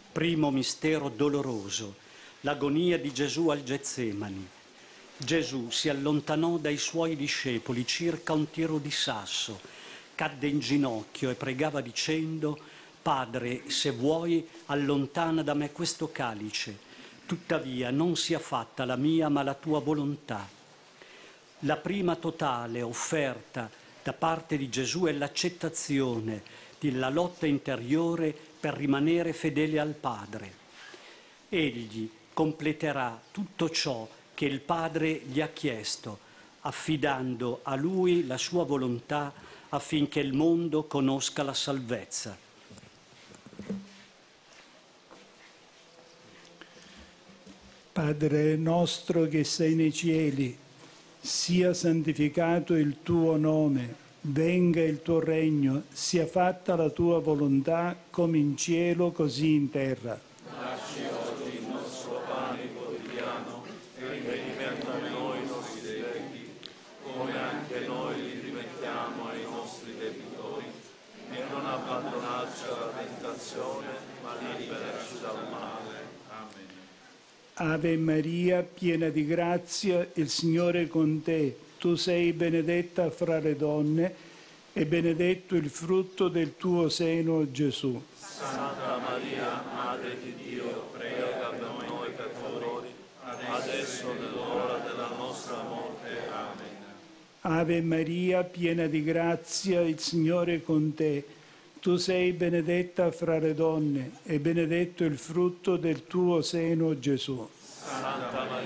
Primo mistero doloroso, l'agonia di Gesù al Getsemani. Gesù si allontanò dai suoi discepoli circa un tiro di sasso, cadde in ginocchio e pregava dicendo: Padre, se vuoi, allontana da me questo calice, tuttavia non sia fatta la mia ma la tua volontà. La prima totale offerta da parte di Gesù è l'accettazione della lotta interiore per rimanere fedele al Padre. Egli completerà tutto ciò che il Padre gli ha chiesto, affidando a Lui la sua volontà affinché il mondo conosca la salvezza. Padre nostro che sei nei cieli, sia santificato il tuo nome, venga il tuo regno, sia fatta la tua volontà come in cielo così in terra. Dacci oggi il nostro pane quotidiano e rimetti a noi i nostri debiti, come anche noi li rimettiamo ai nostri debitori, e non abbandonarci alla tentazione, ma liberaci dal male. Amen. Ave Maria, piena di grazia, il Signore è con te. Tu sei benedetta fra le donne e benedetto il frutto del tuo seno, Gesù. Santa Maria, Madre di Dio, prega per noi peccatori, adesso è l'ora della nostra morte. Amen. Ave Maria, piena di grazia, il Signore è con te. Tu sei benedetta fra le donne e benedetto il frutto del tuo seno, Gesù. Santa